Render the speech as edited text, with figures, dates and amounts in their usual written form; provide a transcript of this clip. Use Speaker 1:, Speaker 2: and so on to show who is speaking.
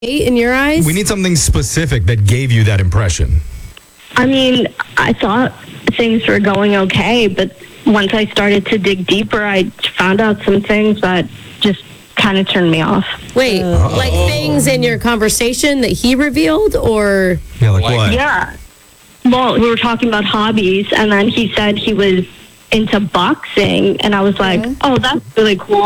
Speaker 1: in your eyes?
Speaker 2: We need something specific that gave you that impression.
Speaker 3: I mean, I thought things were going okay, but once I started to dig deeper, I found out some things that just kind of turned me off.
Speaker 1: Wait, like things in your conversation that he revealed, or?
Speaker 2: Yeah, like what?
Speaker 3: Yeah. Well, we were talking about hobbies, and then he said he was into boxing, and I was like, oh, that's really cool.